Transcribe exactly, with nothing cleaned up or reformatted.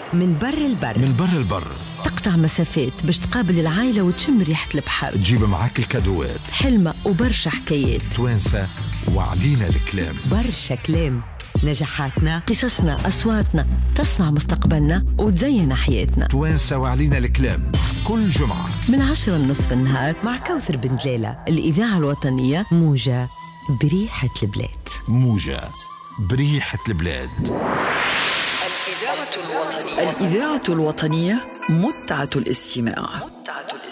من بر البر من بر البر تقطع مسافات باش تقابل العائلة وتشم ريحة البحر، تجيب معاك الكادوات، حلمة وبرشا حكايات، توانسة وعلينا الكلام، برشا كلام، نجاحاتنا، قصصنا، أصواتنا تصنع مستقبلنا وتزين حياتنا. توانسة وعلينا الكلام كل جمعة من عشرة النصف النهار مع كوثر بن جلالة. الإذاعة الوطنية موجة بريحة البلاد. موجة بريحة البلاد. الإذاعة الوطنية الإذاعة الوطنية متعة الاستماع.